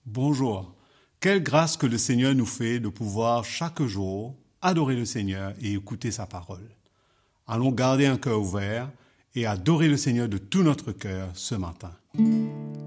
Bonjour. Quelle grâce que le Seigneur nous fait de pouvoir chaque jour adorer le Seigneur et écouter sa parole. Allons garder un cœur ouvert et adorer le Seigneur de tout notre cœur ce matin.